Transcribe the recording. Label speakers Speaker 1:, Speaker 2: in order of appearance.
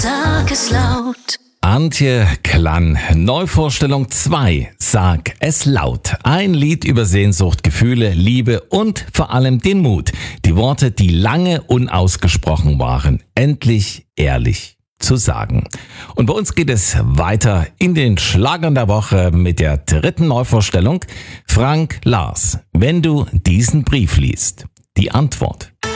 Speaker 1: Sag es laut.
Speaker 2: Antje Klann, Neuvorstellung 2, Sag es laut. Ein Lied über Sehnsucht, Gefühle, Liebe und vor allem den Mut. Die Worte, die lange unausgesprochen waren, endlich ehrlich zu sagen. Und bei uns geht es weiter in den Schlagern der Woche mit der dritten Neuvorstellung. Frank Lars, wenn du diesen Brief liest. Die Antwort.